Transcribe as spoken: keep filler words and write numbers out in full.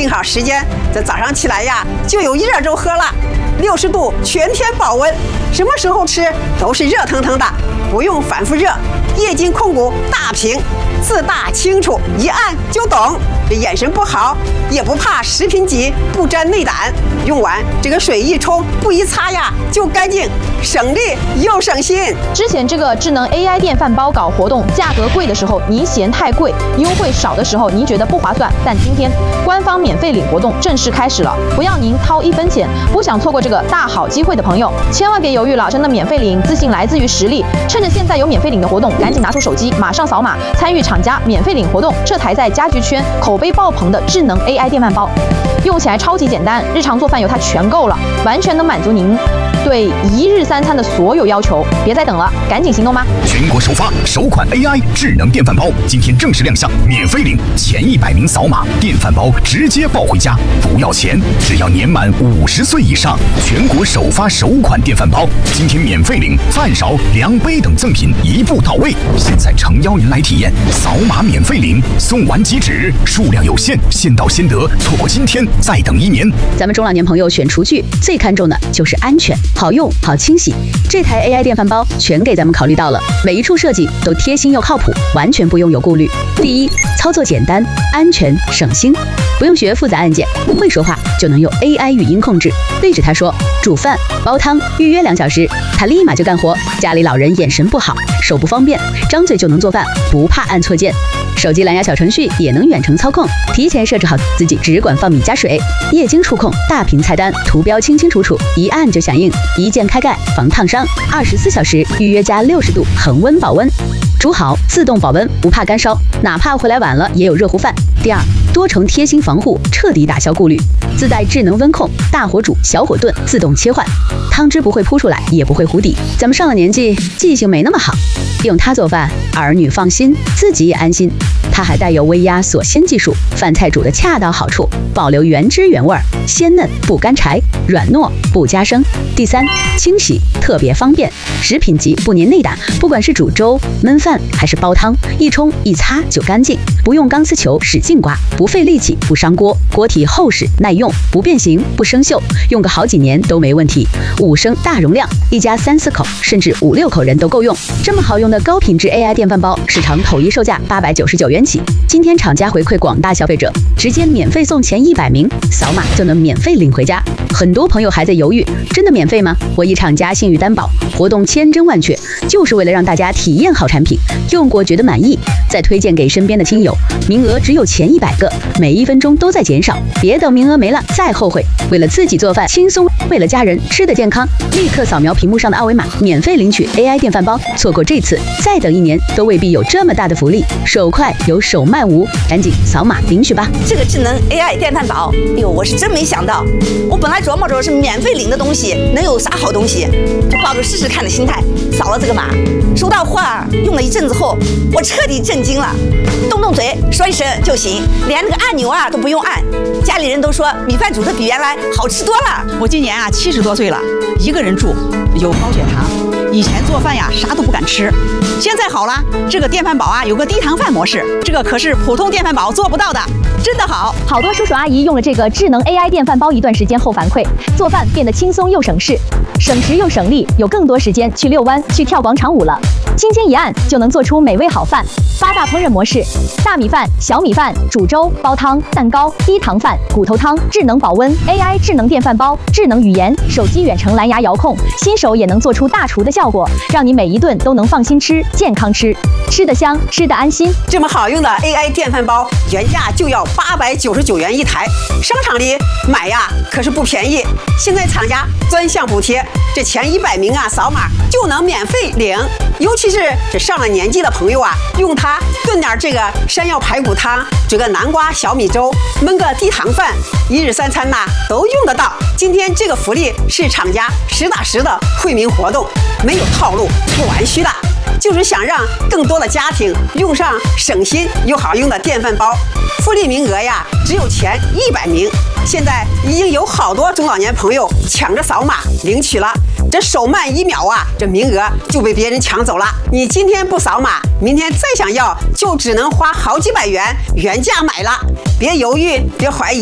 定好时间，这早上起来呀就有热粥喝了，六十度全天保温，什么时候吃都是热腾腾的，不用反复热。液晶控股大屏，字大清楚，一按就懂。这眼神不好也不怕食品级不沾内胆，用完这个水一冲，不一擦呀就干净，省力又省心。 之前这个智能 A I 电饭煲搞活动，价格贵的时候您嫌太贵，优惠少的时候您觉得不划算。但今天官方免费领活动正式开始了，不要您掏一分钱。不想错过这个大好机会的朋友，千万别犹豫了，真的免费领，自信来自于实力。趁着现在有免费领的活动，赶紧拿出手机，马上扫码参与厂家免费领活动。这台在家居圈口碑爆棚的智能 A I 电饭煲，用起来超级简单，日常做饭有它全够了，完全能满足您对一日三餐的所有要求。别再等了，赶紧行动吧！ 全国首发首款 A I 智能电饭煲，今天正式亮相，免费领，前一百名扫码，电饭煲直接抱回家，不要钱，只要年满五十岁以上。全国首发首款电饭煲，今天免费领，饭勺、量杯等赠品一步到位。现在诚邀您来体验，扫码免费领，送完即止，数量有限，先到先得，错过今天再等一年。 咱们中老年朋友选厨具最看重的就是安全、好用、好清洗。这台 A I 电饭煲全给咱们考虑到了，每一处设计都贴心又靠谱，完全不用有顾虑。第一，操作简单、安全、省心，不用学复杂按键，会说话就能用 A I 语音控制。对着它说煮饭、煲汤，预约两小时，它立马就干活。家里老人眼神不好，手不方便，张嘴就能做饭，不怕按错键。手机蓝牙小程序也能远程操控，提前设置好自己只管放米加水。液晶触控，大屏菜单，图标清清楚楚，一按就响应，一键开盖防烫伤，二十四小时预约加六十度恒温保温。煮好自动保温，不怕干烧，哪怕回来晚了也有热乎饭。第二，多重贴心防护，彻底打消顾虑，自带智能温控，大火煮、小火炖自动切换，汤汁不会扑出来，也不会糊底。咱们上了年纪，记性没那么好，用它做饭，儿女放心，自己也安心。它还带有微压锁鲜技术，饭菜煮得恰到好处，保留原汁原味，鲜嫩不干柴，软糯不加生。第三，清洗特别方便，食品级不粘内胆，不管是煮粥、焖饭还是煲汤，一冲一擦就干净，不用钢丝球使劲刮，不费力气，不伤锅，锅体厚实耐用，不变形不生锈，用个好几年都没问题。五升大容量，一家三四口甚至五六口人都够用。这么好用的高品质 A I 电饭煲，市场统一售价八百九十九元起。今天厂家回馈广大消费者，直接免费送前一百名，扫码就能免费领回家。很多朋友还在犹豫，真的免费吗？我一厂家信誉担保，活动千真万确，就是为了让大家体验好产品，用过觉得满意，再推荐给身边的亲友。名额只有前一百个，每一分钟都在减少，别等名额没了再后悔。为了自己做饭轻松，为了家人吃得健康，立刻扫描屏幕上的二维码，免费领取 A I 电饭煲。错过这次，再等一年都未必有这么大的福利。手快有手慢无，赶紧扫码领取吧。 这个智能 A I 电饭煲，哎呦，我是真没想到。我本来琢磨着是免费领的东西能有啥好东西，就抱着试试看的心态扫了这个码。收到货啊，用了一阵子后，我彻底震惊了，动动嘴说一声就行，连那个按钮啊都不用按。家里人都说米饭煮的比原来好吃多了。 我今年啊七十多岁了，一个人住，有高血糖，以前做饭呀啥都不敢吃，现在好了，这个电饭煲啊有个低糖饭模式，这个可是普通电饭煲做不到的，真的好。 好多叔叔阿姨用了这个智能 A I 电饭煲一段时间后反馈，做饭变得轻松又省事，省时又省力，有更多时间去遛弯、去跳广场舞了。轻轻一按就能做出美味好饭。八大烹饪模式：大米饭、小米饭、煮粥、煲汤、蛋糕、低糖饭、骨头汤。智能保温 A I 智能电饭煲，智能语言，手机远程蓝牙遥控，新手也能做出大厨的效果，让你每一顿都能放心吃、健康吃，吃得香，吃得安心。 这么好用的 A I 电饭煲，原价就要八百九十九元一台，商场里买呀可是不便宜。现在厂家专项补贴，这前一百名啊扫码就能免费领。尤其是这上了年纪的朋友啊，用它炖点这个山药排骨汤，这个南瓜小米粥，焖个低糖饭，一日三餐呐都用得到。今天这个福利是厂家实打实的惠民活动，没有套路，不玩虚的，就是想让更多的家庭用上省心又好用的电饭煲。福利名额呀只有前一百名，现在已经有好多中老年朋友抢着扫码领取了。这手慢一秒啊，这名额就被别人抢走了。你今天不扫码，明天再想要就只能花好几百元原价买了。别犹豫，别怀疑。